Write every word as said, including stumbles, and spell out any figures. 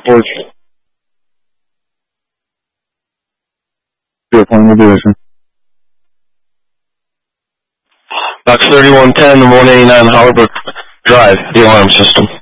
reports. Your point of division. Box thirty-one ten, one eighty-nine Holbrook Drive, the alarm system.